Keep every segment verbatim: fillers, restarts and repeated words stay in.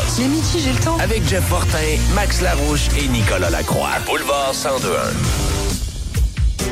Jazz. Le midi, j'ai le temps. Avec Jeff Fortin, Max Larouche et Nicolas Lacroix. Boulevard cent deux un.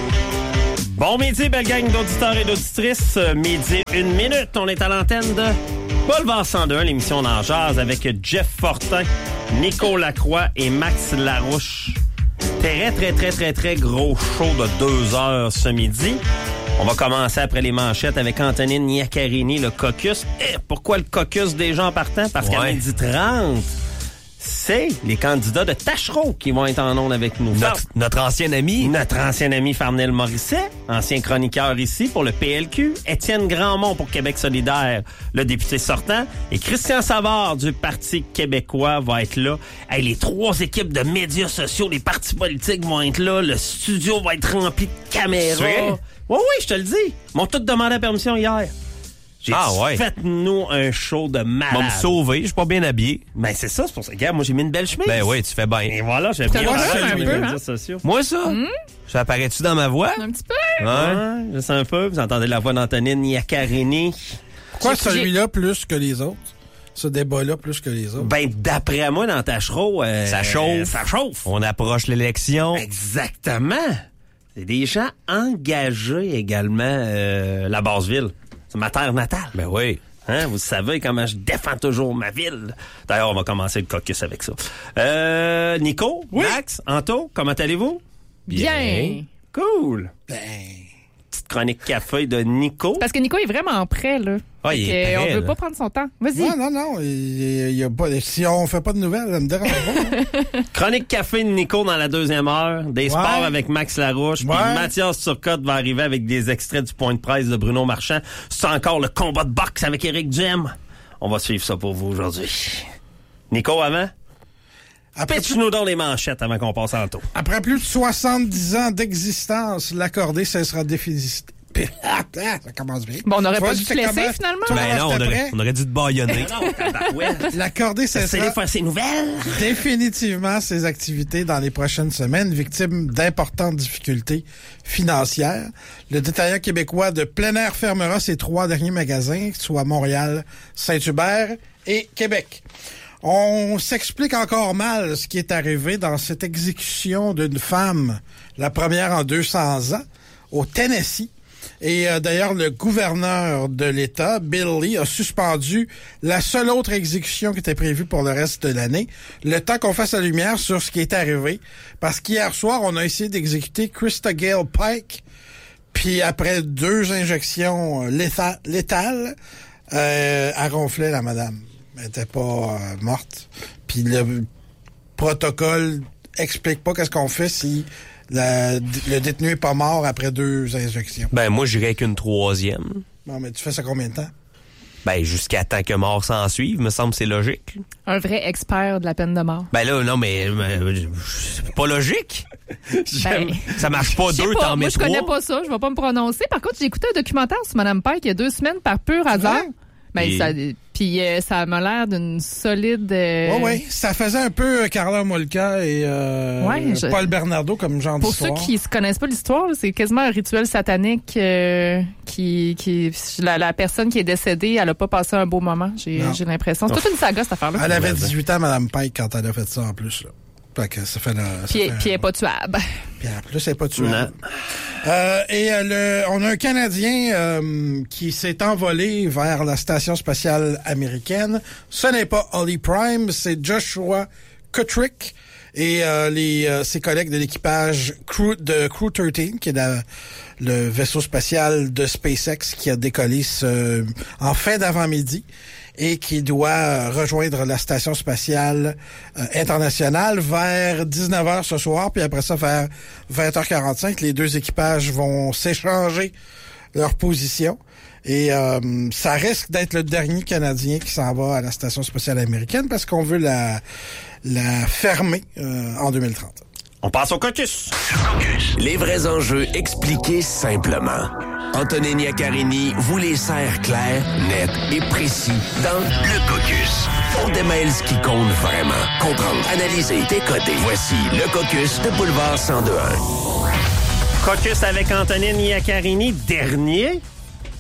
Bon midi, belle gang d'auditeurs et d'auditrices. Midi, une minute, on est à l'antenne de Boulevard cent deux un, l'émission d'En Jazz avec Jeff Fortin, Nico Lacroix et Max Larouche. Très, très, très, très, très gros show de deux heures ce midi. On va commencer après les manchettes avec Antonine Iaccarini, le caucus. Et pourquoi le caucus des gens partant? Parce ouais. qu'à midi trente, c'est les candidats de Tachereau qui vont être en ondes avec nous. Notre, notre ancien ami. Notre ancien ami Farnel Morisset, ancien chroniqueur ici pour le P L Q. Étienne Grandmont pour Québec solidaire, le député sortant. Et Christian Savard du Parti québécois va être là. Hey, les trois équipes de médias sociaux, les partis politiques vont être là. Le studio va être rempli de caméras. Oui, oui, je te le dis. Ils m'ont tous demandé la permission hier. J'ai ah dit, ouais. Faites-nous un show de malade. Va me sauver, je suis pas bien habillé. Ben c'est ça, c'est pour ça. Regarde, moi j'ai mis une belle chemise. Ben oui, tu fais bien. Et voilà, j'ai bien sur les médias sociaux. Moi ça? Mm? Ça apparaît-tu dans ma voix? Un petit peu. Ouais, ouais je sais un peu. Vous entendez la voix d'Antonine Iaccarini. Pourquoi celui-là plus que les autres? Ce débat-là plus que les autres? Ben d'après moi, dans Tachereau, euh, ça chauffe. Ça chauffe. On approche l'élection. Exactement. C'est des gens engagés également, euh, la Basse-Ville. C'est ma terre natale. Ben oui. Hein, vous savez comment je défends toujours ma ville. D'ailleurs, on va commencer le caucus avec ça. Euh, Nico, oui. Max, Anto, comment allez-vous? Bien. Bien. Cool. Ben... Petite chronique café de Nico. Parce que Nico est vraiment prêt, là. Ah, il est prêt, on veut là. pas prendre son temps. Vas-y. Non, non, non. Il, il y a pas, si on fait pas de nouvelles, ça me dérange pas. Chronique café de Nico dans la deuxième heure. Des ouais. sports avec Max Larouche. Ouais. Puis Mathias Turcotte va arriver avec des extraits du point de presse de Bruno Marchand. C'est encore le combat de boxe avec Éric Duhem. On va suivre ça pour vous aujourd'hui. Nico, avant? Pitch-nous dans les manchettes avant qu'on passe en taux. Après plus de soixante-dix ans d'existence, l'accordé cessera définitivement. Ça commence bien. Bon, on n'aurait pas dû te laisser, finalement. Ben non, on aurait, on aurait dû te baïonner. L'accordé cessera faire ses nouvelles. définitivement ses activités dans les prochaines semaines, victime d'importantes difficultés financières. Le détaillant québécois de plein air fermera ses trois derniers magasins, soit Montréal, Saint-Hubert et Québec. On s'explique encore mal ce qui est arrivé dans cette exécution d'une femme, la première en deux cents ans, au Tennessee. Et euh, d'ailleurs, le gouverneur de l'État, Bill Lee, a suspendu la seule autre exécution qui était prévue pour le reste de l'année, le temps qu'on fasse la lumière sur ce qui est arrivé. Parce qu'hier soir, on a essayé d'exécuter Krista Gale Pike, puis après deux injections létha- létales, euh, elle ronflait, la madame. Elle était pas euh, morte. Puis le protocole explique pas qu'est-ce qu'on fait si la, le détenu est pas mort après deux injections. Ben moi, j'irais qu'une troisième. Non, mais tu fais ça combien de temps? Ben jusqu'à temps que mort s'en suive, me semble que c'est logique. Un vrai expert de la peine de mort. Ben là, non, mais euh, c'est pas logique. Ben, ça marche pas deux, pas, t'en mets moi, je trois. connais pas ça, je vais pas me prononcer. Par contre, j'ai écouté un documentaire sur Mme Pike il y a deux semaines par pur hasard. Ouais. Ben, Et... ça, puis euh, ça m'a l'air d'une solide... Euh... Oui, oui. Ça faisait un peu Carla Molka et euh, ouais, je... Paul Bernardo comme genre Pour d'histoire. ceux qui se connaissent pas l'histoire, c'est quasiment un rituel satanique euh, qui... qui la, la personne qui est décédée, elle a pas passé un beau moment, j'ai, j'ai l'impression. C'est toute une saga, cette affaire-là. Elle avait dix-huit ans, Mme Pike, quand elle a fait ça en plus. Là. Fait que ça fait... Là, ça puis, fait puis elle est pas tuable. Puis en plus, elle est pas tuable. Euh, et euh, le, on a un Canadien euh, qui s'est envolé vers la station spatiale américaine. Ce n'est pas Holly Prime, c'est Joshua Kutrick et euh, les euh, ses collègues de l'équipage Crew, de Crew treize, qui est la, le vaisseau spatial de SpaceX qui a décollé ce, en fin d'avant-midi et qui doit rejoindre la station spatiale euh, internationale vers dix-neuf heures ce soir, puis après ça, vers vingt heures quarante-cinq, les deux équipages vont s'échanger leur position. Et euh, ça risque d'être le dernier Canadien qui s'en va à la station spatiale américaine parce qu'on veut la, la fermer euh, en deux mille trente. On passe au caucus. Caucus. Les vrais enjeux expliqués simplement. Antonine Iaccarini vous les sert clairs, nets et précis dans le caucus. On démêle ce qui compte vraiment. Comprendre, analyser, décoder. Voici le caucus de Boulevard cent deux un. Caucus avec Antonine Iaccarini, dernier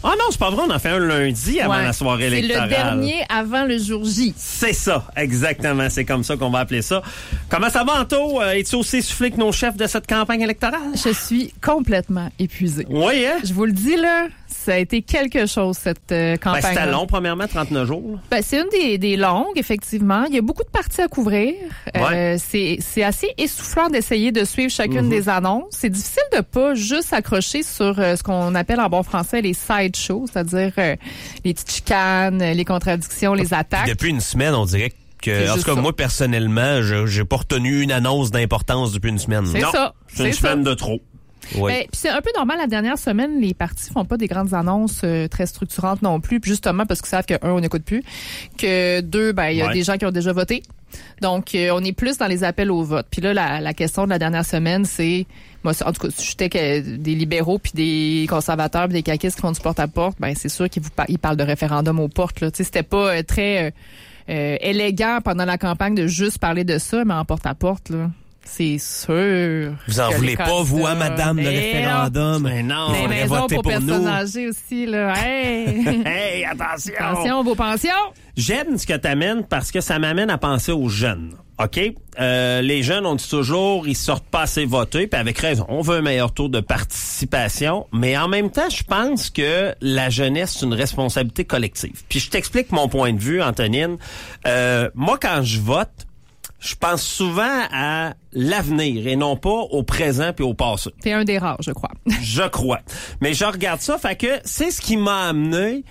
Ah non, c'est pas vrai, on en fait un lundi avant Ouais. la soirée électorale. C'est le dernier avant le jour J. C'est ça, exactement. C'est comme ça qu'on va appeler ça. Comment ça va, Anto? Euh, Es-tu aussi soufflé que nos chefs de cette campagne électorale? Je suis complètement épuisée. Oui, hein? Je vous le dis, là, ça a été quelque chose, cette euh, Ben, campagne. c'était long, premièrement, trente-neuf jours. là. Ben, c'est une des, des longues, effectivement. Il y a beaucoup de parties à couvrir. Ouais. Euh, c'est, c'est assez essoufflant d'essayer de suivre chacune Mm-hmm. des annonces. C'est difficile de pas juste s'accrocher sur euh, ce qu'on appelle en bon français les side shows, c'est-à-dire euh, les petites chicanes, les contradictions, les attaques. Depuis une semaine, on dirait C'est que, en tout juste cas, ça. moi, personnellement, je j'ai pas retenu une annonce d'importance depuis une semaine. C'est Non, ça. C'est une C'est ça. semaine de trop. Oui. Ben, puis c'est un peu normal, la dernière semaine, les partis font pas des grandes annonces euh, très structurantes non plus, puis justement parce qu'ils savent que, un, on n'écoute plus, que deux, ben, il y a Ouais. des gens qui ont déjà voté. Donc, euh, on est plus dans les appels au vote. Puis là, la, la question de la dernière semaine, c'est, moi, en tout cas, si j'étais que des libéraux puis des conservateurs puis des caquistes qui font du porte-à-porte, ben, c'est sûr qu'ils vous par- ils parlent de référendum aux portes, là. Tu sais, c'était pas euh, très euh, euh, élégant pendant la campagne de juste parler de ça, mais en porte-à-porte, là. C'est sûr. Vous en que voulez les pas, vous, hein, candidats- madame, le Mais référendum? Mais non. Des faudrait maisons voter pour pour personnes nous. âgées aussi, là. Hey! Hey, attention! Attention, vos pensions! J'aime ce que t'amènes parce que ça m'amène à penser aux jeunes. OK? Euh, les jeunes, on dit toujours, ils sortent pas assez voter, puis avec raison. On veut un meilleur taux de participation, mais en même temps, je pense que la jeunesse, c'est une responsabilité collective. Puis je t'explique mon point de vue, Antonine. Euh, moi, quand je vote, je pense souvent à l'avenir et non pas au présent puis au passé. T'es un des rares, je crois. Je crois. Mais je regarde ça, fait que c'est ce qui m'a amené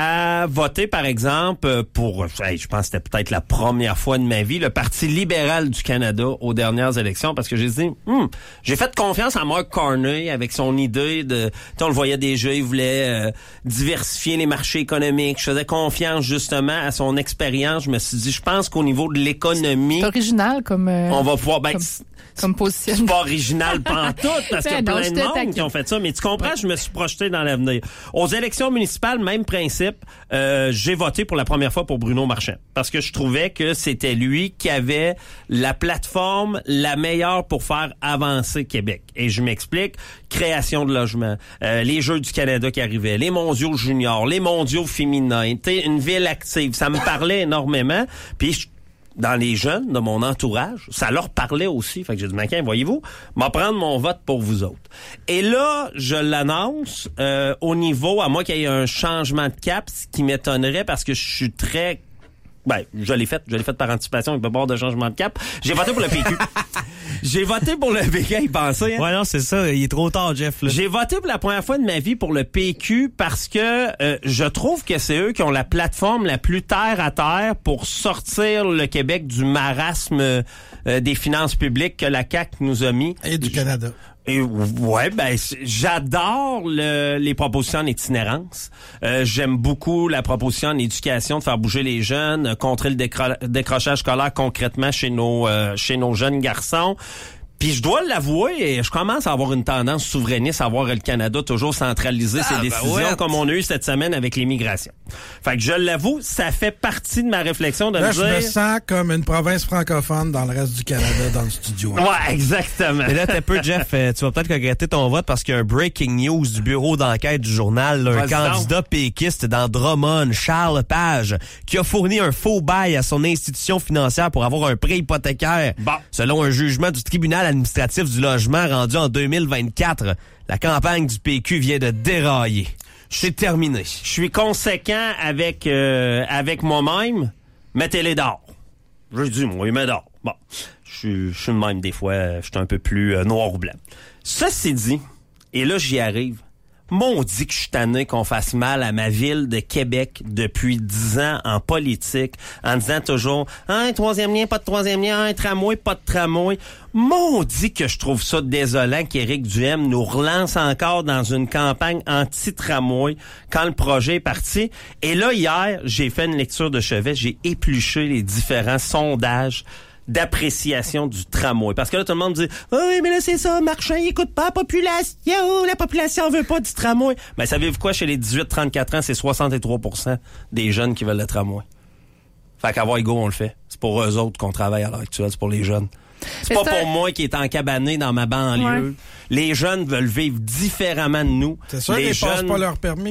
à voter, par exemple, pour, hey, je pense que c'était peut-être la première fois de ma vie, le Parti libéral du Canada aux dernières élections, parce que j'ai dit, hmm, j'ai fait confiance à Mark Carney avec son idée de, tu sais, on le voyait déjà, il voulait euh, diversifier les marchés économiques. Je faisais confiance justement à son expérience. Je me suis dit, je pense qu'au niveau de l'économie, C'est original comme, euh, on va pouvoir, ben, comme, c'est- comme position. c'est pas original pantoute parce qu'il y a Ben non, plein je de te monde taquine. qui ont fait ça. Mais tu comprends, je me suis projeté dans l'avenir. Aux élections municipales, même principe, euh, j'ai voté pour la première fois pour Bruno Marchand parce que je trouvais que c'était lui qui avait la plateforme la meilleure pour faire avancer Québec. Et je m'explique, création de logements, euh, les Jeux du Canada qui arrivaient, les mondiaux juniors, les mondiaux féminins, t'sais, une ville active. Ça me parlait énormément. Puis je dans les jeunes de mon entourage, ça leur parlait aussi. Fait que j'ai dit, Maquin, voyez-vous, m'en prendre mon vote pour vous autres. Et là, je l'annonce euh, au niveau, à moins qu'il y ait un changement de cap, ce qui m'étonnerait parce que je suis très... Ben, je l'ai fait, je l'ai fait par anticipation avec le bord de changement de cap. J'ai voté pour le P Q. J'ai voté pour le P Q, il pensait, hein? Ouais, non, c'est ça. Il est trop tard, Jeff. Là. J'ai voté pour la première fois de ma vie pour le P Q parce que euh, je trouve que c'est eux qui ont la plateforme la plus terre à terre pour sortir le Québec du marasme euh, des finances publiques que la C A Q nous a mis. Et du Canada. Et ouais, ben c- j'adore le, les propositions en itinérance. Euh, j'aime beaucoup la proposition en éducation de faire bouger les jeunes, euh, contrer le décro- décrochage scolaire concrètement chez nos euh, chez nos jeunes garçons. Puis je dois l'avouer, je commence à avoir une tendance souverainiste à voir le Canada toujours centraliser Ah, ses ben décisions ouais. comme on a eu cette semaine avec l'immigration. Fait que je l'avoue, ça fait partie de ma réflexion de Là, me je dire... me sens comme une province francophone dans le reste du Canada dans le studio. Ouais, exactement. Mais là, t'es peu, Jeff, euh, tu vas peut-être regretter ton vote parce qu'il y a un breaking news du bureau d'enquête du journal, là, un Vas-y candidat péquiste dans Drummond, Charles Page, qui a fourni un faux bail à son institution financière pour avoir un prêt hypothécaire. Bon. Selon un jugement du tribunal administratif du logement rendu en deux mille vingt-quatre, la campagne du P Q vient de dérailler. C'est terminé. Je suis conséquent avec euh, avec moi-même. Mettez-les dehors. Je dis, moi, il met dehors. Bon, je suis je suis le même des fois. euh, Je suis un peu plus euh, noir ou blanc. Ceci dit, et là, j'y arrive. Maudit que je suis tanné qu'on fasse mal à ma ville de Québec depuis dix ans en politique, en disant toujours « Un troisième lien, pas de troisième lien, un tramway, pas de tramway. » Maudit que je trouve ça désolant qu'Éric Duhem nous relance encore dans une campagne anti-tramway quand le projet est parti. Et là, hier, j'ai fait une lecture de chevet, j'ai épluché les différents sondages d'appréciation du tramway. Parce que là, tout le monde dit « Oh oui, mais là, c'est ça, Marchand, il écoute pas la population, la population veut pas du tramway. » Mais savez-vous quoi, chez les dix-huit trente-quatre ans, c'est soixante-trois pour cent des jeunes qui veulent le tramway. Fait qu'avoir go, on le fait. C'est pour eux autres qu'on travaille à l'heure actuelle, c'est pour les jeunes. C'est Mais pas c'est pour un- moi qui est encabané dans ma banlieue. Ouais. Les jeunes veulent vivre différemment de nous. C'est sûr les qu'ils jeunes... passent pas leur permis.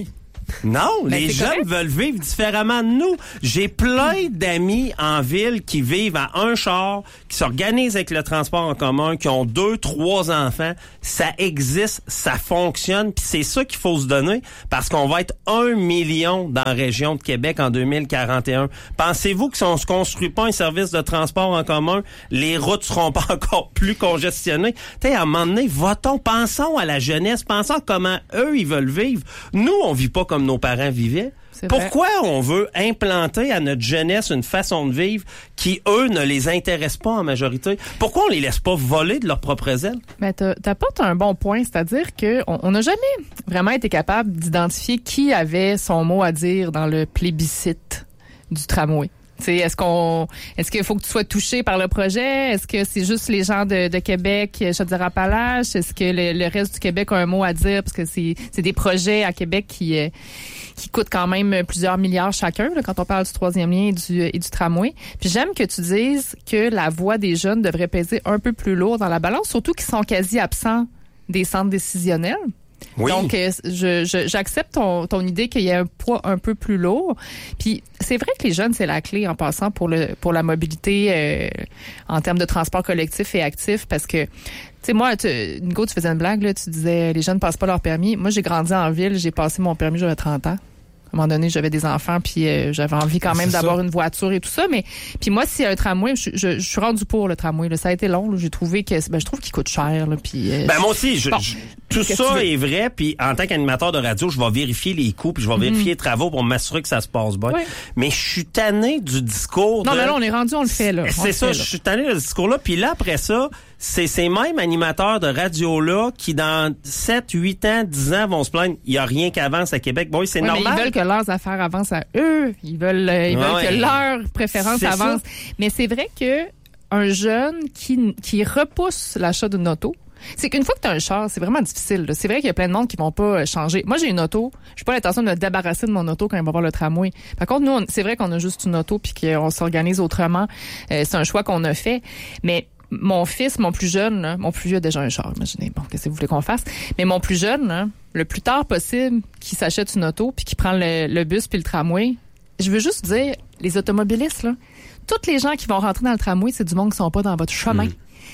Non, Ben, les c'est jeunes correct. veulent vivre différemment de nous. J'ai plein d'amis en ville qui vivent à un char, qui s'organisent avec le transport en commun, qui ont deux, trois enfants. Ça existe, ça fonctionne, puis c'est ça qu'il faut se donner, parce qu'on va être un million dans la région de Québec en deux mille quarante et un. Pensez-vous que si on se construit pas un service de transport en commun, les routes seront pas encore plus congestionnées? Tu sais, à un moment donné, votons, pensons à la jeunesse, pensons à comment eux, ils veulent vivre. Nous, on vit pas comme nos parents vivaient. C'est vrai. Pourquoi on veut implanter à notre jeunesse une façon de vivre qui, eux, ne les intéresse pas en majorité? Pourquoi on les laisse pas voler de leurs propres ailes? Mais t'apportes un bon point, c'est-à-dire que on on n'a jamais vraiment été capable d'identifier qui avait son mot à dire dans le plébiscite du tramway. T'sais, est-ce qu'on, est-ce qu'il faut que tu sois touché par le projet? Est-ce que c'est juste les gens de, de Québec, Chaudière-Appalaches? Est-ce que le, le reste du Québec a un mot à dire? Parce que c'est, c'est des projets à Québec qui, euh, qui coûtent quand même plusieurs milliards chacun, là, quand on parle du troisième lien et du, et du tramway. Puis j'aime que tu dises que la voix des jeunes devrait peser un peu plus lourd dans la balance, surtout qu'ils sont quasi absents des centres décisionnels. Oui. Donc, euh, je, je, j'accepte ton, ton idée qu'il y a un poids un peu plus lourd. Puis, c'est vrai que les jeunes, c'est la clé en passant pour le pour la mobilité euh, en termes de transport collectif et actif, parce que, tu sais, moi, tu, Nico, tu faisais une blague, là, tu disais les jeunes passent pas leur permis. Moi, j'ai grandi en ville, j'ai passé mon permis, j'avais trente ans. À un moment donné, j'avais des enfants, puis euh, j'avais envie quand même C'est d'avoir ça. une voiture et tout ça. Mais puis moi, s'il y a un tramway, je, je, je suis rendue pour le tramway. Là. Ça a été long. Là. J'ai trouvé que ben, je trouve qu'il coûte cher. Là, puis euh, Ben moi aussi, je, Bon. je- tout Qu'est-ce que tu ça veux? est vrai. Puis en tant qu'animateur de radio, je vais vérifier les coûts, puis je vais vérifier les travaux pour m'assurer que ça se passe bien. Ouais. Mais je suis tanné du discours. non, de... mais là, on est rendu, on le fait là. On C'est le ça, fait, je là. suis tanné de ce discours-là. Puis là, après ça, c'est ces mêmes animateurs de radio-là qui, dans sept, huit ans, dix ans, vont se plaindre. Il n'y a rien qui avance à Québec. Bon, oui, c'est Oui, mais normal. ils veulent que leurs affaires avancent à eux. Ils veulent, euh, ils Ouais, veulent ouais. que leurs préférences C'est avancent. Mais c'est vrai que un jeune qui, qui repousse l'achat d'une auto, c'est qu'une fois que tu as un char, c'est vraiment difficile. là. C'est vrai qu'il y a plein de monde qui vont pas euh, changer. Moi, j'ai une auto. Je n'ai pas l'intention de me débarrasser de mon auto quand il va voir le tramway. Par contre, nous, on- c'est vrai qu'on a juste une auto puis qu'on s'organise autrement. Euh, c'est un choix qu'on a fait. Mais mon fils, mon plus jeune, là, mon plus vieux a déjà un char, imaginez. Bon, qu'est-ce que vous voulez qu'on fasse? Mais mon plus jeune, là, le plus tard possible, qu'il s'achète une auto puis qu'il prend le, le bus puis le tramway, je veux juste dire, les automobilistes, là, toutes les gens qui vont rentrer dans le tramway, c'est du monde qui sont pas dans votre chemin.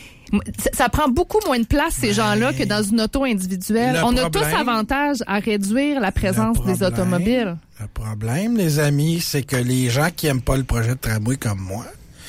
Ça, ça prend beaucoup moins de place, ces gens-là, que dans une auto individuelle. Le On a problème- tous avantage à réduire la présence Le des problème- automobiles. Le problème, les amis, c'est que les gens qui aiment pas le projet de tramway comme moi,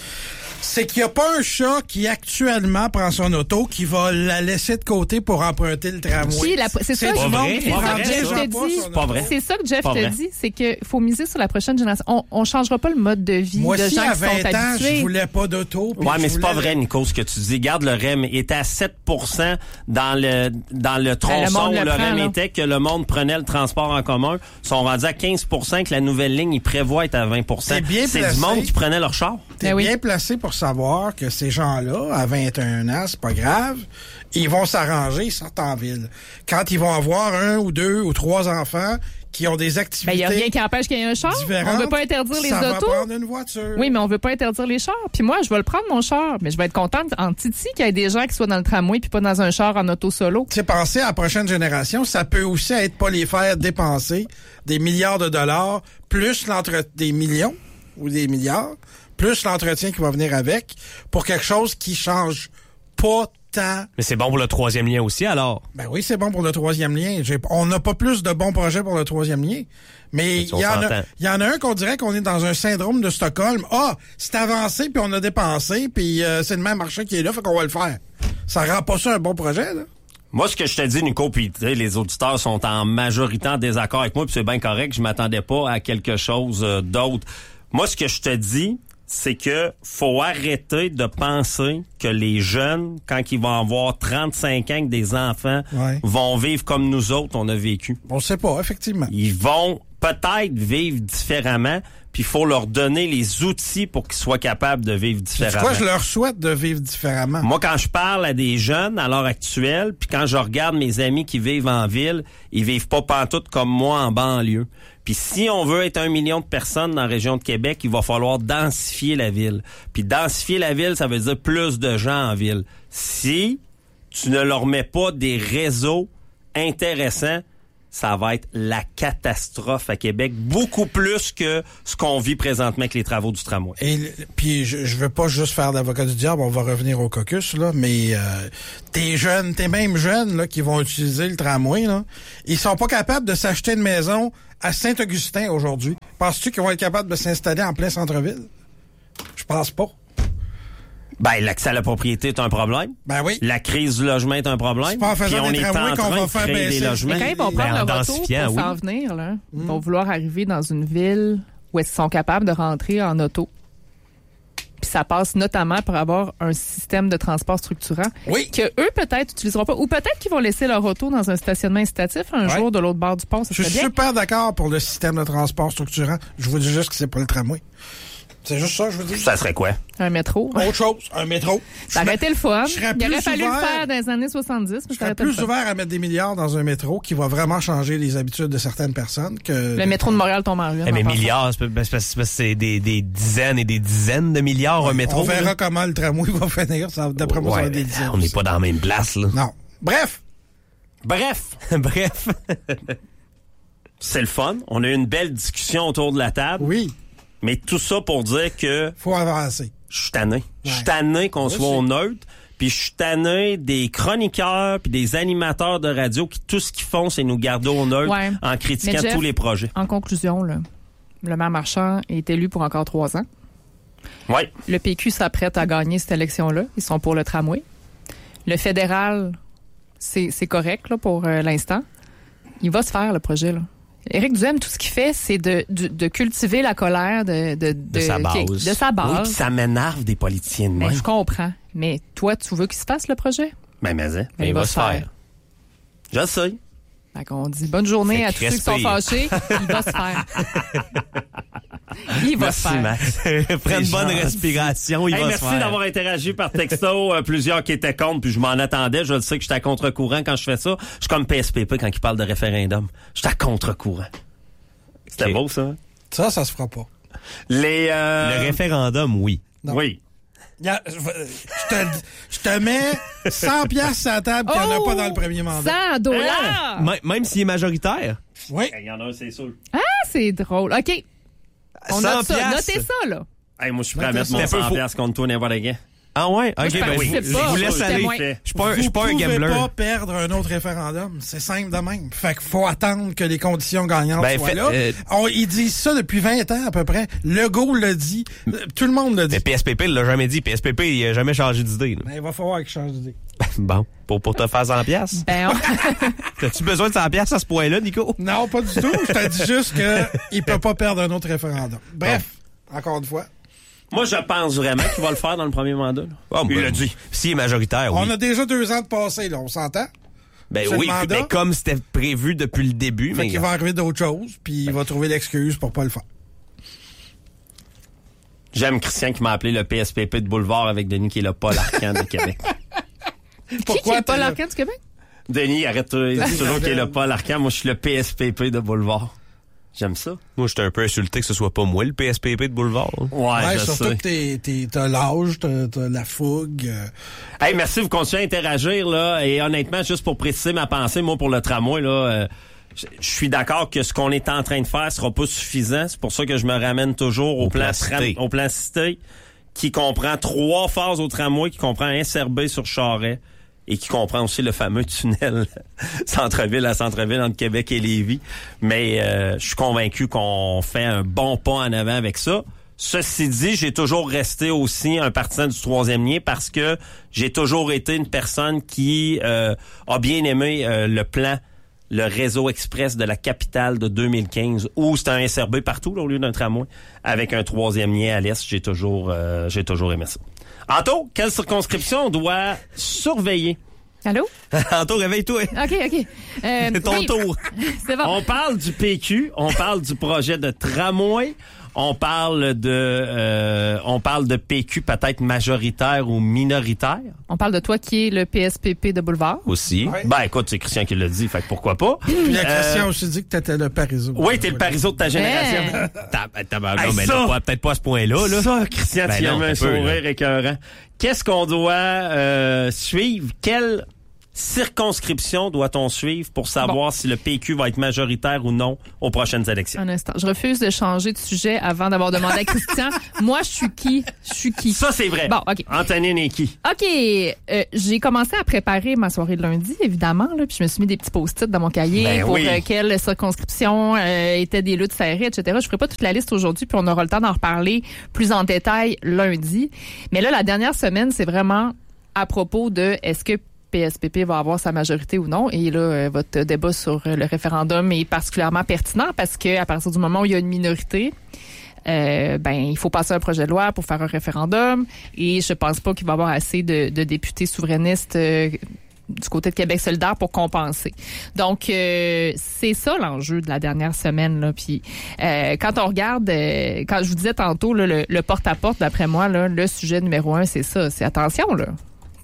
c'est qu'il n'y a pas un chat qui actuellement prend son auto qui va la laisser de côté pour emprunter le tramway. Puis la- c'est ça, du pas je- vrai, monde qui c'est pas ça prend que vrai, Jeff déjà te pas dit. son Pas auto. vrai. C'est ça que Jeff Pas te vrai. dit, c'est qu'il faut miser sur la prochaine génération. On, on changera pas le mode de vie Moi de aussi, gens à qui sont vingt ans, habitués. je voulais pas d'auto. puis Ouais, mais je c'est pas voulais- vrai, Nico, ce que tu dis. Garde, le R E M était à sept pour cent dans le dans le tronçon monde où le le R E M prend, là. était, que le monde prenait le transport en commun. Ils sont rendus à quinze pour cent, que la nouvelle ligne, ils prévoient être à vingt pour cent. T'es bien C'est placé. du monde qui prenait leur char. T'es Ben oui. bien placé pour savoir que ces gens-là, à vingt et un ans, c'est pas grave, ils vont s'arranger, ils sortent en ville. Quand ils vont avoir un ou deux ou trois enfants qui ont des Ben, il activités y a rien qui empêche qu'il y ait un char. différentes, On veut pas interdire les ça autos. va prendre une voiture. Oui, mais on veut pas interdire les chars. Puis moi, je vais le prendre, mon char. Mais je vais être contente en titi qu'il y ait des gens qui soient dans le tramway puis pas dans un char en auto solo. Tu sais, penser à la prochaine génération, ça peut aussi être pas les faire dépenser des milliards de dollars, plus l'entre des millions ou des milliards, plus l'entretien qui va venir avec, pour quelque chose qui change pas tant. Mais c'est bon pour le troisième lien aussi, alors. Ben oui, c'est bon pour le troisième lien. J'ai- on n'a pas plus de bons projets pour le troisième lien. Mais Mais il on y, en a- s'entend. il y en a un qu'on dirait qu'on est dans un syndrome de Stockholm. Ah, c'est avancé, puis on a dépensé, puis euh, c'est le même marché qui est là, fait qu'on va le faire. Ça rend pas ça un bon projet, là? Moi, ce que je te dis, Nico, puis tu sais, les auditeurs sont en majorité en désaccord avec moi, puis c'est bien correct, je m'attendais pas à quelque chose euh, d'autre. Moi, ce que je te dis, c'est que faut arrêter de penser que les jeunes, quand ils vont avoir trente-cinq ans, que des enfants, Ouais. vont vivre comme nous autres, on a vécu. On sait pas, effectivement. Ils vont peut-être vivre différemment, puis il faut leur donner les outils pour qu'ils soient capables de vivre C'est différemment. quoi, je leur souhaite de vivre différemment. Moi, quand je parle à des jeunes à l'heure actuelle, puis quand je regarde mes amis qui vivent en ville, ils vivent pas pantoute comme moi en banlieue. Puis si on veut être un million de personnes dans la région de Québec, il va falloir densifier la ville. Puis densifier la ville, ça veut dire plus de gens en ville. Si tu ne leur mets pas des réseaux intéressants, ça va être la catastrophe à Québec, beaucoup plus que ce qu'on vit présentement avec les travaux du tramway. Et puis je, je veux pas juste faire l'avocat du diable, on va revenir au caucus là, mais euh, tes jeunes, tes mêmes jeunes là qui vont utiliser le tramway là, ils sont pas capables de s'acheter une maison à Saint-Augustin aujourd'hui. Penses-tu qu'ils vont être capables de s'installer en plein centre-ville? Je pense pas. Ben, l'accès à la propriété est un problème. Ben oui. La crise du logement est un problème. C'est pas en faisant Puis on des est en tramways qu'on train va de faire créer baisser des le- logements. Mais quand ils vont Ben, prendre en le retour densifiant, pour oui. s'en venir, là, ils vont vouloir arriver dans une ville où ils sont capables de rentrer en auto. Puis ça passe notamment par avoir un système de transport structurant Oui. que eux peut-être utiliseront pas. Ou peut-être qu'ils vont laisser leur auto dans un stationnement incitatif un Ouais. jour de l'autre bord du pont. Ça Je serait suis bien. super d'accord pour le système de transport structurant. Je vous dis juste que c'est pas le tramway. C'est juste ça, je vous dis. Ça serait quoi? Un métro. Autre chose, un métro. Ça aurait été le fun. je serais Il aurait plus fallu ouvert. le faire dans les années soixante-dix. Mais Je ça aurait serais été le plus fun. ouvert à mettre des milliards dans un métro qui va vraiment changer les habitudes de certaines personnes que... Le métro de Montréal tombe en ruine. Eh, mais en passant. milliards, c'est pas- ben, c'est parce que c'est des, des dizaines et des dizaines de milliards un métro. On verra là. comment le tramway va finir. Ça- D'après moi, ça va Ouais, être des dizaines. on n'est pas dans la même place, là. Non. Bref, Bref, Bref. c'est le fun. On a eu une belle discussion autour de la table. oui, Mais tout ça pour dire que faut avancer. je suis tanné. Je suis Ouais. tanné qu'on Moi soit aussi. au neutre. Puis je suis tanné des chroniqueurs puis des animateurs de radio qui tout ce qu'ils font, c'est nous garder au neutre Ouais. en critiquant Mais Jeff, tous les projets. En conclusion, là, le maire Marchand est élu pour encore trois ans. Oui. Le P Q s'apprête à gagner cette élection-là. Ils sont pour le tramway. Le fédéral, c'est c'est correct là, pour euh, l'instant. Il va se faire, le projet. Là. Éric Duhaime, tout ce qu'il fait, c'est de, de, de cultiver la colère de, de, de, sa base. qui- de sa Oui, base. puis ça m'énerve des politiciens de Mais même. je comprends. Mais toi, tu veux qu'il se fasse, le projet? Ben, mais, hein, Ben, il va se faire. Je sais. Fait qu'on dit bonne journée Fait à tous ceux qui sont crispé. fâchés. Il va se faire. Il va Merci, se faire. Max. Prends une C'est bonne gentil. respiration, il Hey, va merci se faire. d'avoir interagi par texto. Euh, plusieurs qui étaient contre, puis je m'en attendais. Je le sais que j'étais à contre-courant quand je fais ça. Je suis comme P S P P quand il parle de référendum. J'étais à contre-courant. C'était Ok. beau, ça? Ça, ça se fera pas. Les... euh, Le référendum, oui. Non. Oui. Y a- Je je te, je te mets cent piastres à la table qu'il n'y en a Oh! pas dans le premier mandat. cent dollars! M- même s'il est majoritaire. Oui. Il y en a un, c'est sûr. Ah, c'est drôle. OK. On cent note ça. piastres. Notez ça, là. Hey, moi, je suis prêt à Mettez mettre ça. mon C'était peu cent faux. piastres contre toi n'importe quand. Ah ouais? Ok, je ben, participe je, pas. je vous Moi, laisse j'étais aller. moins. Je suis pas, un- je suis pas un Vous gambler. pouvez pas perdre un autre référendum. C'est simple de même. Fait qu'il faut attendre que les conditions gagnantes Ben, soient fait- là. euh, On, ils disent ça depuis vingt ans à peu près. Legault le dit. Euh, Tout le monde le dit. Mais P S P P, il l'a jamais dit. P S P P, il a jamais changé d'idée. là. Ben, il va falloir qu'il change d'idée. Bon, pour, pour te faire cent piastres. Ben, on- T'as-tu besoin de cent piastres à ce point-là, Nico? Non, pas du tout. Je te dis juste qu'il peut pas perdre un autre référendum. Bref, encore une fois. Moi, je pense vraiment qu'il va le faire dans le premier mandat. là. Oh, Il ben, l'a dit. S'il est majoritaire, oui. On a déjà deux ans de passé, là. On s'entend? Ben c'est oui, le mandat. mais comme c'était prévu depuis le début, Fait mais qu'il va arriver d'autres choses, puis il va trouver l'excuse pour pas le faire. J'aime Christian qui m'a appelé le P S P P de Boulevard avec Denis qui est le Paul Arcand de Québec. qui qui est pas t'es là? l'arcane du Québec? Denis, arrête, il dit toujours qu'il est le Paul Arcand. Moi, je suis le P S P P de Boulevard. J'aime ça. moi, j'étais un peu insulté que ce soit pas moi le P S P P de Boulevard. hein. Ouais, Ouais, je surtout sais. que t'es, t'es, t'as l'âge, t'as, t'as la fougue. euh, Hey, merci, vous continuez à interagir, là. Et honnêtement, juste pour préciser ma pensée, moi, pour le tramway, là, euh, je je suis d'accord que ce qu'on est en train de faire sera pas suffisant. C'est pour ça que je me ramène toujours au, Au plan, plan tram- cité. au plan cité, qui comprend trois phases au tramway, qui comprend un S R B sur Charest et qui comprend aussi le fameux tunnel centre-ville à centre-ville entre Québec et Lévis. Mais euh, je suis convaincu qu'on fait un bon pas en avant avec ça. Ceci dit, j'ai toujours resté aussi un partisan du troisième lien parce que j'ai toujours été une personne qui euh, a bien aimé euh, le plan, le réseau express de la capitale de deux mille quinze, où c'était un S R B partout là, au lieu d'un tramway, avec un troisième lien à l'est. J'ai toujours, euh, j'ai toujours aimé ça. Anto, quelle circonscription on doit surveiller? Allô? Anto, réveille-toi. OK, OK. Euh, C'est ton oui, tour. C'est bon. On parle du P Q, on parle du projet de tramway, on parle de euh, on parle de P Q peut-être majoritaire ou minoritaire. On parle de toi qui est le P S P P de Boulevard. Aussi. Ouais. Ben écoute, c'est Christian qui l'a dit, fait que pourquoi pas. Puis la Euh, Christian a aussi dit que t'étais le Parizeau. Oui, t'es le Parizeau de ta génération. Hein? T'as- t'as- ben, Hey, non, mais ça- là, pas- peut-être pas à ce point-là, là. Ça, Christian, Ben tu y as non, mis un un peu, sourire là. écœurant. Qu'est-ce qu'on doit euh, suivre? Quel circonscription doit-on suivre pour savoir bon. si le P Q va être majoritaire ou non aux prochaines élections? Un instant. Je refuse de changer de sujet avant d'avoir demandé à Christian. Moi, je suis qui? Je suis qui? Ça, c'est vrai. Bon, OK. Antonine est qui? OK. Euh, j'ai commencé à préparer ma soirée de lundi, évidemment, là, puis je me suis mis des petits post-it dans mon cahier ben pour oui. euh, quelle circonscription euh, étaient des luttes serrées, et cetera. Je ferai pas toute la liste aujourd'hui, puis on aura le temps d'en reparler plus en détail lundi. Mais là, la dernière semaine, c'est vraiment à propos de est-ce que P S P P va avoir sa majorité ou non. Et là, euh, votre débat sur euh, le référendum est particulièrement pertinent parce que à partir du moment où il y a une minorité, euh, ben il faut passer un projet de loi pour faire un référendum. Et je pense pas qu'il va y avoir assez de, de députés souverainistes euh, du côté de Québec solidaire pour compenser. Donc, euh, c'est ça l'enjeu de la dernière semaine. Là. Puis, euh, quand on regarde, euh, quand je vous disais tantôt, là, le, le porte-à-porte, d'après moi, là, le sujet numéro un, c'est ça. C'est attention, là.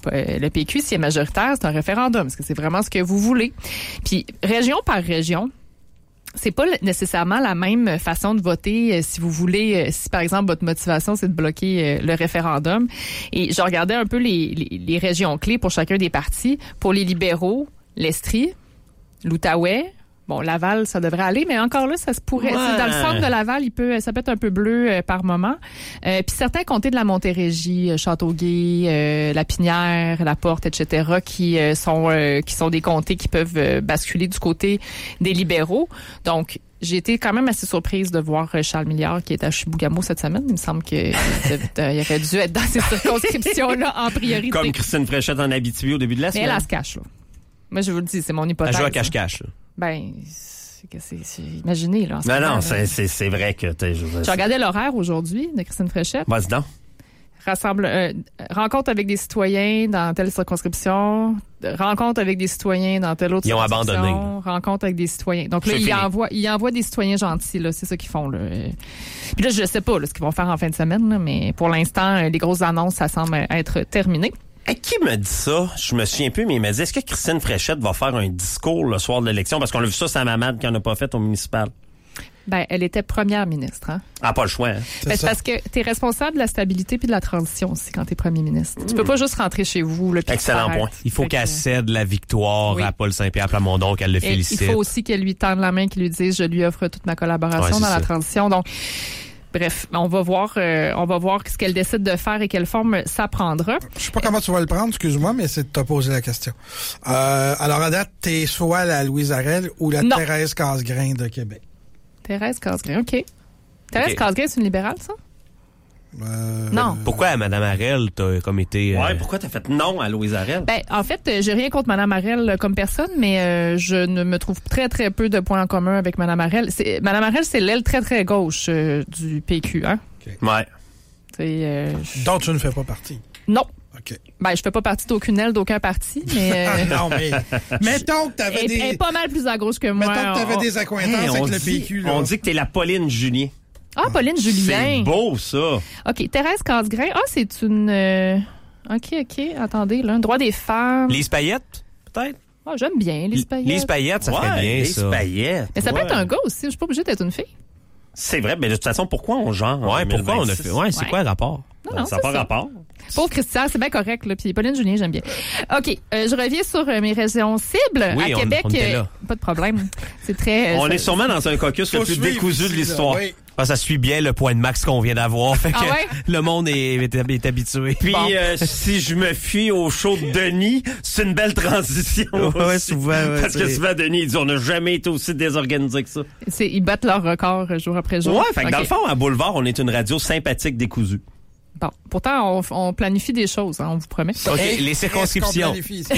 Le P Q, s'il est majoritaire, c'est un référendum. Est-ce que c'est vraiment ce que vous voulez? Puis, région par région, c'est pas nécessairement la même façon de voter euh, si vous voulez, euh, si par exemple votre motivation c'est de bloquer euh, le référendum. Et je regardais un peu les, les, les régions clés pour chacun des partis. Pour les libéraux, l'Estrie, l'Outaouais. Bon, Laval, ça devrait aller, mais encore là, ça se pourrait. Ouais. Dans le centre de Laval, il peut, ça peut être un peu bleu euh, par moment. Euh, puis certains comtés de la Montérégie, euh, Châteauguay, euh, La Pinière, La Porte, et cetera, qui euh, sont euh, qui sont des comtés qui peuvent euh, basculer du côté des libéraux. Donc, j'ai été quand même assez surprise de voir Charles Milliard qui est à Chibougamau cette semaine. Il me semble qu'il aurait dû être dans ces circonscriptions-là en priorité. Comme Christine Fréchette en Abitibi au début de la semaine. Mais elle, elle se cache, là. Moi, je vous le dis, c'est mon hypothèse. Elle joue à cache-cache, là. Ben, c'est, c'est, c'est imaginé, là. Non, non, c'est, c'est, c'est vrai que t'es... Je, je regardais l'horaire aujourd'hui de Christine Fréchette. Vas-y donc. Rassemble, euh, rencontre avec des citoyens dans telle circonscription, rencontre avec des citoyens dans telle autre Ils ont circonscription, abandonné. Rencontre avec des citoyens. Donc là, ils envoient, ils envoient des citoyens gentils, là. C'est ça qu'ils font, là. Puis là, je sais pas, là, ce qu'ils vont faire en fin de semaine, là, mais pour l'instant, les grosses annonces, ça semble être terminé. Et qui me dit ça? Je me souviens plus, mais il m'a dit, est-ce que Christine Fréchette va faire un discours le soir de l'élection? Parce qu'on a vu ça, sa mamade qui n'en a pas fait au municipal. Ben, elle était première ministre, hein? Ah, pas le choix, hein? Ben, c'est parce que t'es responsable de la stabilité puis de la transition aussi quand t'es premier ministre. Mmh. Tu peux pas juste rentrer chez vous, là. Excellent point. Il faut fait qu'elle que... cède la victoire oui. à Paul Saint-Pierre Plamondon, qu'elle le félicite. Et il faut aussi qu'elle lui tende la main, qu'il lui dise, je lui offre toute ma collaboration ouais, dans ça. La transition. Donc, bref, on va voir, euh, on va voir ce qu'elle décide de faire et quelle forme ça prendra. Je sais pas comment tu vas le prendre, excuse-moi, mais c'est de te poser la question. Euh, alors, à date, t'es soit la Louise Arel ou la non. Thérèse Casgrain de Québec. Thérèse Casgrain, OK. Thérèse okay. Casgrain, c'est une libérale, ça? Euh, non. Pourquoi Mme Arel t'as comme été... Euh... Ouais, pourquoi t'as fait non à Louise Arel? Ben, en fait, j'ai rien contre Mme Arel comme personne, mais euh, je ne me trouve très, très peu de points en commun avec Mme Arel. C'est, Mme Arel, c'est l'aile très, très gauche euh, du P Q, hein? Okay. Ouais. Euh, je... Donc, tu ne fais pas partie? Non. OK. Ben, je fais pas partie d'aucune aile, d'aucun parti, mais... Euh, non, mais... mettons que t'avais elle, des... Elle est pas mal plus à gauche que moi. Mettons que t'avais on... des accointances hey, avec le dit, P Q, là. On dit que t'es la Pauline Julien. Ah, Pauline Julien. C'est beau, ça. OK. Thérèse Casgrain. Ah, c'est une... Euh... OK, OK. Attendez, là. Un droit des femmes. Lise Payette, peut-être? Ah, j'aime bien Lise Payette. Lise Payette, ça ouais, ferait bien, Lise ça. Lise Payette. Mais ça ouais. peut être un gars aussi. Je suis pas obligée d'être une fille. C'est vrai. Mais de toute façon, pourquoi on genre? Ouais, pourquoi on a fait... Ouais, c'est ouais. quoi le rapport? Non, non, ça n'a pas ça. rapport. Pauvre Christian, c'est bien correct, là. Puis Pauline Julien, j'aime bien. OK, euh, je reviens sur euh, mes régions cibles. Oui, à on, Québec, on était là. Euh, pas de problème. C'est très... Euh, on ça, est sûrement dans un caucus le plus décousu de l'histoire. Oui. Ah, ça suit bien le point de max qu'on vient d'avoir. Fait que ah ouais? le monde est, est, est habitué. Puis, bon. euh, si je me fie au show de Denis, c'est une belle transition. Ouais, aussi. souvent. Ouais, Parce que souvent, Denis, il dit, on n'a jamais été aussi désorganisé que ça. C'est, ils battent leur record jour après jour. Ouais, fait que okay. dans le fond, à Boulevard, on est une radio sympathique décousue. Bon, pourtant, on, on planifie des choses, hein, on vous promet. OK, hey, les circonscriptions.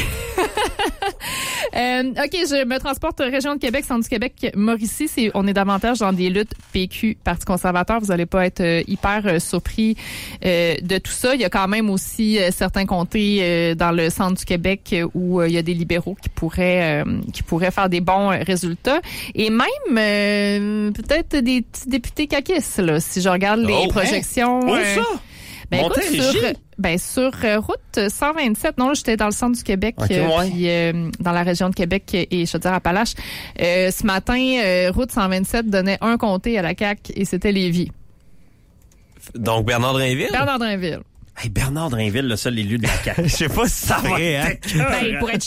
euh, OK, je me transporte région de Québec, centre du Québec, Mauricie. C'est, on est davantage dans des luttes P Q, Parti conservateur. Vous n'allez pas être euh, hyper euh, surpris euh, de tout ça. Il y a quand même aussi euh, certains comtés euh, dans le centre du Québec euh, où euh, il y a des libéraux qui pourraient euh, qui pourraient faire des bons résultats. Et même euh, peut-être des petits députés caquistes, là, si je regarde les oh, projections. Hein? Où euh, ça? Ben, écoute, sur, ben, sur euh, route cent vingt-sept, non, j'étais dans le centre du Québec, okay, euh, ouais. puis euh, dans la région de Québec et Chaudière-Appalaches. Euh, ce matin, euh, route cent vingt-sept donnait un comté à la C A Q et c'était Lévis. Donc, Bernard Drainville? Bernard Drainville. Hey, Bernard Drainville, le seul élu de la C A Q. Je sais pas si ça va hein? Ben, pour être chef.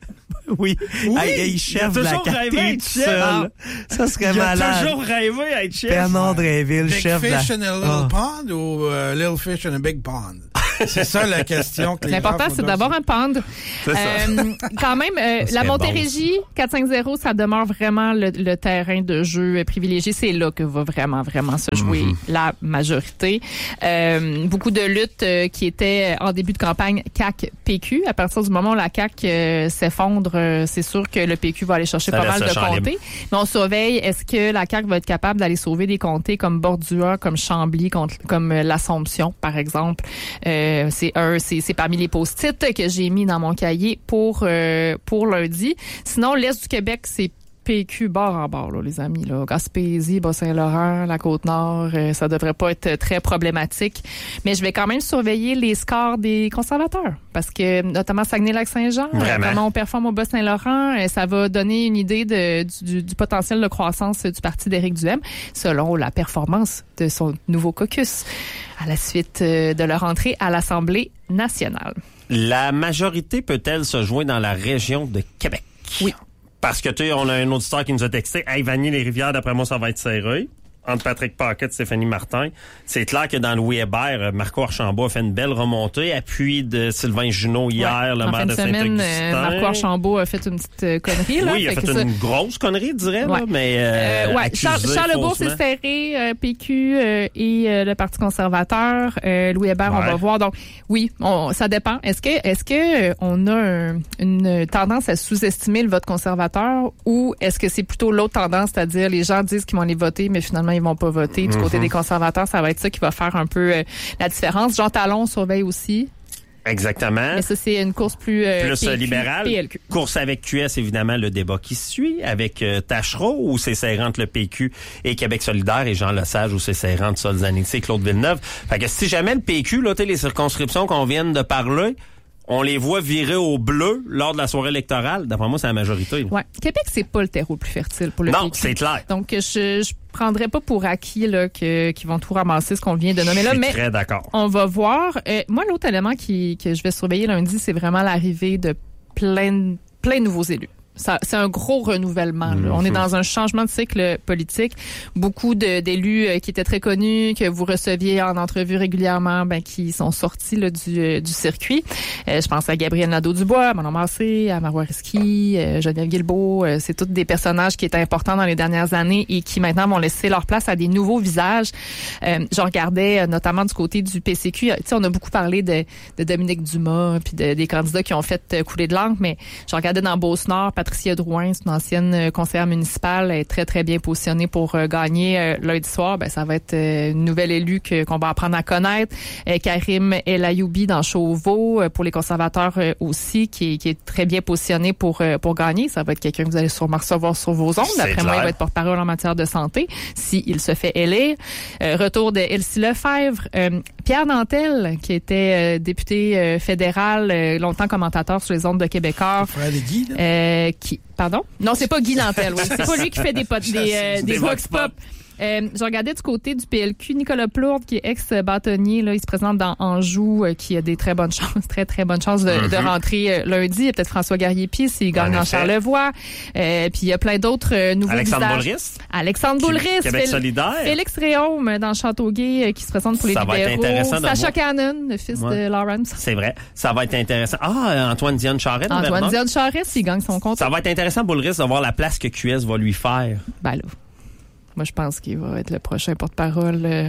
Oui. Oui, Hey, hey, chef il a de la toujours rêvé carte d'être tout chef. seul. Ça serait Il a malade. toujours rêvé d'être chef. Bernard Dréville, Big chef de la... fish in a little Ah. pond ou euh, little fish in a big pond? C'est ça la question que les L'important, gens c'est font d'avoir dans- un pond. C'est ça. Euh, quand même, euh, Ça la serait Montérégie, quatre cinq zéro, ça demeure vraiment le, le terrain de jeu privilégié. C'est là que va vraiment, vraiment se jouer Mm-hmm. la majorité. Euh, beaucoup de luttes euh, qui étaient en début de campagne C A Q-P Q. À partir du moment où la C A Q euh, s'effondre, euh, c'est sûr que le P Q va aller chercher Ça pas laisse mal le de champ libre. comtés. Mais on surveille, est-ce que la C A Q va être capable d'aller sauver des comtés comme Bordua, comme Chambly, contre- comme euh, l'Assomption, par exemple. Euh, c'est un, c'est, c'est parmi les post-it que j'ai mis dans mon cahier pour euh, pour lundi. Sinon, l'Est du Québec, c'est P Q bord en bord, là, les amis. Là. Gaspésie, Bas-Saint-Laurent, la Côte-Nord, euh, ça devrait pas être très problématique. Mais je vais quand même surveiller les scores des conservateurs. Parce que, notamment Saguenay-Lac-Saint-Jean, euh, Vraiment? comment on performe au Bas-Saint-Laurent, euh, ça va donner une idée de, du, du potentiel de croissance du parti d'Éric Duhem, selon la performance de son nouveau caucus à la suite euh, de leur entrée à l'Assemblée nationale. La majorité peut-elle se joindre dans la région de Québec? Oui. Parce que, tu sais, on a un auditeur qui nous a texté, « Hey, Vanier-les-Rivières, d'après moi, ça va être serré. » Entre Patrick Paquette et Stéphanie Martin. C'est clair que dans Louis Hébert, Marco Archambault a fait une belle remontée. Appui de Sylvain Junot hier, Ouais. le en maire fin de de semaine, Saint-Augustin. euh, Marco Archambault a fait une petite euh, connerie. Là, Oui, il a Fait fait que ça- une grosse connerie, je dirais, Ouais. là, mais euh, Euh, ouais, accusé Charles, Charlebourg, faussement. c'est serré, euh, P Q euh, et euh, le Parti conservateur. Euh, Louis Hébert, on Ouais. va voir. Donc, oui, on, ça dépend. Est-ce que, est-ce que euh, on a un- une tendance à sous-estimer le vote conservateur ou est-ce que c'est plutôt l'autre tendance, c'est-à-dire les gens disent qu'ils vont aller voter, mais finalement ils vont pas voter. Du côté des conservateurs, ça va être ça qui va faire un peu euh, la différence. Jean Talon surveille aussi, Exactement. mais ça c'est une course plus euh, Plus P Q, libéral. P L Q. Course avec Q S, évidemment, le débat qui suit avec euh, Tachereau, où c'est serré entre le P Q et Québec solidaire, et Jean Lesage, où c'est serré entre Sol Zanetti et Claude Villeneuve. Fait que si jamais le P Q, là, tu sais, les circonscriptions qu'on vient de parler, on les voit virer au bleu lors de la soirée électorale, d'après moi, c'est la majorité. là. Ouais, Québec c'est pas le terreau le plus fertile pour le Non, P Q. c'est clair. Donc, je, je prendrais pas pour acquis là, que, qu'ils vont tout ramasser ce qu'on vient de nommer Je là, suis mais très d'accord. on va voir. Euh, moi, l'autre élément qui, que je vais surveiller lundi, c'est vraiment l'arrivée de plein, plein de nouveaux élus. Ça, c'est un gros renouvellement. Là. On est dans un changement de cycle politique. Beaucoup de, d'élus euh, qui étaient très connus, que vous receviez en entrevue régulièrement, ben, qui sont sortis là, du, euh, du circuit. Euh, je pense à Gabriel Nadeau-Dubois, à Manon Massé, à Marois Risky, euh, Geneviève Guilbeault. Euh, c'est tous des personnages qui étaient importants dans les dernières années et qui maintenant vont laisser leur place à des nouveaux visages. Euh, je regardais euh, notamment du côté du P C Q. Tu sais, on a beaucoup parlé de, de Dominique Dumas puis de, des candidats qui ont fait euh, couler de l'encre, mais je regardais dans Beauce-Nord, Patricia Drouin, c'est une ancienne euh, conseillère municipale, elle est très, très bien positionnée pour euh, gagner euh, lundi soir. Ben, ça va être euh, une nouvelle élue que, qu'on va apprendre à connaître. Euh, Karim El Ayoubi dans Chauveau, euh, pour les conservateurs euh, aussi, qui, qui est très bien positionné pour, euh, pour gagner. Ça va être quelqu'un que vous allez sûrement recevoir sur vos ondes. C'est D'après moi, clair. il va être porte-parole en matière de santé, s'il se fait élire. Euh, retour de Elsie Lefebvre. Euh, Pierre Nantel, qui était euh, député euh, fédéral, euh, longtemps commentateur sur les ondes de Québécois. Frère de Guy, là. Euh, qui, pardon? Non, c'est pas Guy Nantel, oui. C'est pas lui qui fait des, pot- des, euh, des, Des vox vox pop. Euh, je regardais du côté du P L Q, Nicolas Plourde, qui est ex-bâtonnier, là, il se présente dans Anjou, euh, qui a des très bonnes chances, très, très bonnes chances de, Mm-hmm. de rentrer euh, lundi. Il y a peut-être François Garrier-Pis, s'il gagne En dans effet. Charlevoix. Euh, puis il y a plein d'autres euh, nouveaux Alexandre visages. Boulris, Alexandre Boulris. Québec Fél- solidaire. Félix Réaume dans Châteauguay, euh, qui se présente pour les Ça va être libéraux. intéressant de Sacha voir. Cannon, le fils Ouais. de Lawrence. C'est vrai. Ça va être intéressant. Ah, Antoine Diane Charest. dans Antoine Verdun. Dion Charest, s'il gagne son compte. Ça va être intéressant, Boulris, de voir la place que Q S va lui faire. Ben là, moi, je pense qu'il va être le prochain porte-parole euh,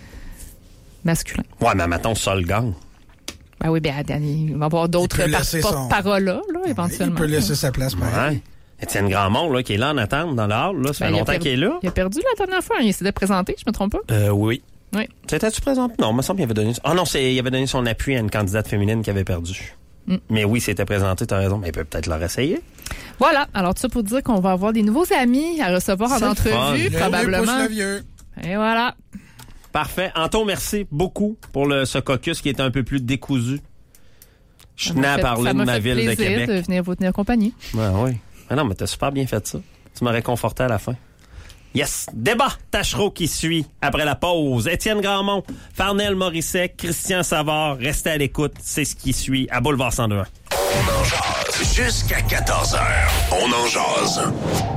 masculin. Ouais, mais mettons Sol gagne. Ben oui, ben il va y avoir d'autres Il peut par- laisser son- porte-paroles là, là, Il éventuellement. peut laisser sa place, pareil. Ouais. Étienne Grandmont, là, qui est là en attente dans le hall, là, ça Ben, fait il a longtemps perdu- qu'il est là. Il a perdu la dernière fois. Il s'était présenté, je me trompe pas? Euh, oui. Oui. T'étais-tu présent? Non, il me semble qu'il avait donné... Ah non, c'est... il avait donné son appui à une candidate féminine qui avait perdu. Mm. Mais oui, c'était présenté, t'as raison. Mais il peut peut-être leur essayer. Voilà. Alors, tout ça pour dire qu'on va avoir des nouveaux amis à recevoir en C'est le entrevue, fun. Le vieux pousse probablement. le vieux. Et voilà. Parfait. Anton, merci beaucoup pour le, ce caucus qui est un peu plus décousu. Je Ça tenais m'a à fait- parler ça de m'a ma fait ville de plaisir Québec. de venir vous tenir compagnie. Ouais, oui. Ah non, mais t'as super bien fait ça. Tu m'as réconforté à la fin. Yes! Débat Tachereau qui suit après la pause. Étienne Grandmont, Farnel Morisset, Christian Savard. Restez à l'écoute. C'est ce qui suit à Boulevard cent deux. On en jase. Jusqu'à quatorze heures, on en jase.